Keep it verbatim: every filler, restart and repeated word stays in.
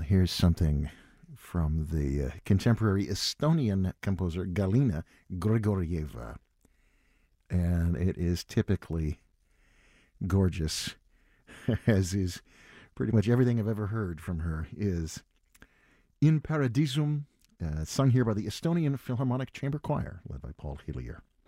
here's something from the uh, contemporary Estonian composer Galina Grigorieva. And it is typically gorgeous, as is pretty much everything I've ever heard from her is In Paradisum, uh, sung here by the Estonian Philharmonic Chamber Choir, led by Paul Hillier.